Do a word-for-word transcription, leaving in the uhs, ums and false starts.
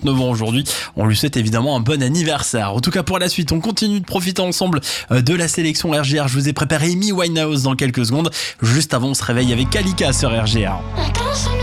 neuf ans aujourd'hui. On lui souhaite évidemment un bon anniversaire. En tout cas, pour la suite, on continue de profiter ensemble de la sélection R G R. Je vous ai préparé Amy Winehouse dans quelques secondes. Juste avant, on se réveille avec Kalika sur R G R.